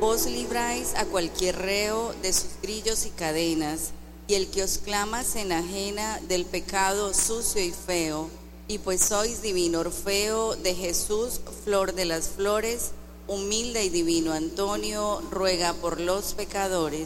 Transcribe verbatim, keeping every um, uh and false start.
Vos libráis a cualquier reo de sus grillos y cadenas, y el que os clama se enajena del pecado sucio y feo. Y pues sois divino Orfeo de Jesús, flor de las flores, humilde y divino Antonio, ruega por los pecadores.